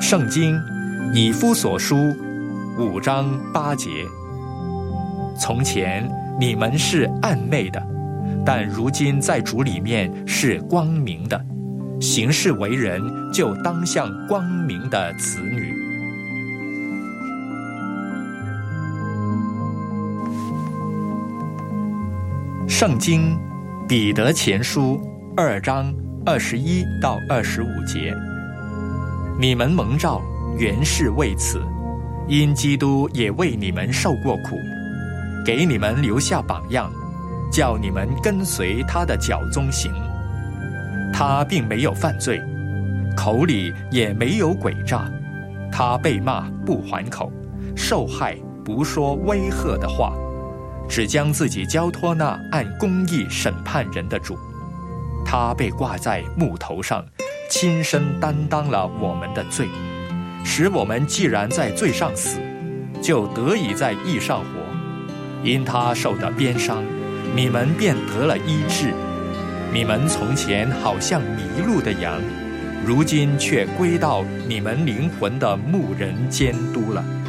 圣经以弗所书5章8节：从前你们是暗昧的，但如今在主里面是光明的，行事为人就当像光明的子女。圣经彼得前书2章21到25节：你们蒙召原是为此，因基督也为你们受过苦，给你们留下榜样，叫你们跟随他的脚踪行。他并没有犯罪，口里也没有诡诈，他被骂不还口，受害不说威吓的话，只将自己交托那按公义审判人的主。他被挂在木头上，亲身担当了我们的罪，使我们既然在罪上死，就得以在义上活。因他受的鞭伤，你们便得了医治。你们从前好像迷路的羊，如今却归到你们灵魂的牧人监督了。